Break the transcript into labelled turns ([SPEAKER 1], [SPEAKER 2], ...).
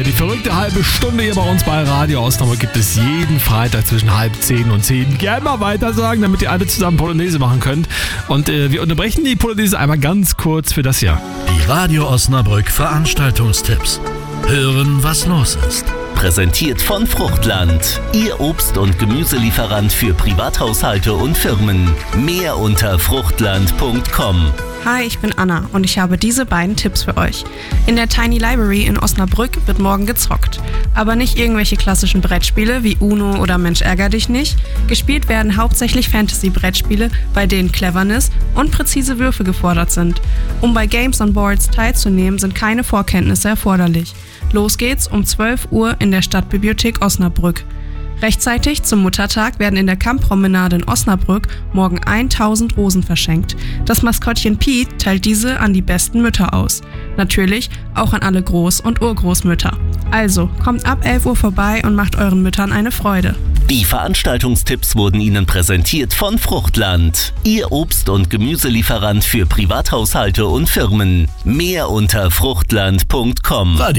[SPEAKER 1] Die verrückte halbe Stunde hier bei uns bei Radio Osnabrück gibt es jeden Freitag zwischen 9:30 und 10. Gerne mal weiter sagen, damit ihr alle zusammen Polonaise machen könnt. Und wir unterbrechen die Polonaise einmal ganz kurz für das hier.
[SPEAKER 2] Die Radio Osnabrück Veranstaltungstipps. Hören, was los ist.
[SPEAKER 3] Präsentiert von Fruchtland. Ihr Obst- und Gemüselieferant für Privathaushalte und Firmen. Mehr unter fruchtland.com.
[SPEAKER 4] Hi, ich bin Anna und ich habe diese beiden Tipps für euch. In der Tiny Library in Osnabrück wird morgen gezockt. Aber nicht irgendwelche klassischen Brettspiele wie Uno oder Mensch ärger dich nicht. Gespielt werden hauptsächlich Fantasy-Brettspiele, bei denen Cleverness und präzise Würfe gefordert sind. Um bei Games on Boards teilzunehmen, sind keine Vorkenntnisse erforderlich. Los geht's um 12 Uhr in der Stadtbibliothek Osnabrück. Rechtzeitig zum Muttertag werden in der Kammpromenade in Osnabrück morgen 1000 Rosen verschenkt. Das Maskottchen Pete teilt diese an die besten Mütter aus. Natürlich auch an alle Groß- und Urgroßmütter. Also, kommt ab 11 Uhr vorbei und macht euren Müttern eine Freude.
[SPEAKER 3] Die Veranstaltungstipps wurden Ihnen präsentiert von Fruchtland. Ihr Obst- und Gemüselieferant für Privathaushalte und Firmen. Mehr unter fruchtland.com.